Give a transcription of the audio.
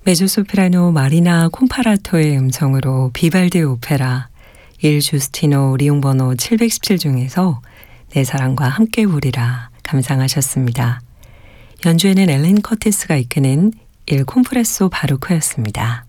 메조소프라노 마리나 콤파라토의 음성으로 비발디 오페라 일 주스티노 리옹번호 717 중에서 내 사랑과 함께 부리라 감상하셨습니다. 연주에는 엘렌 커티스가 이끄는 일 콤프레소 바루크였습니다.